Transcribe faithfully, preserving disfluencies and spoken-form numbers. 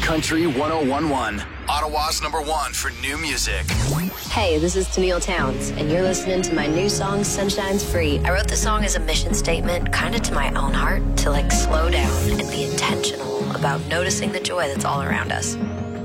Country one oh one point one, Ottawa's number one for new music. Hey, this is Tennille Towns, and you're listening to my new song, Sunshine's Free. I wrote the song as a mission statement, kind of to my own heart, to like slow down and be intentional about noticing the joy that's all around us.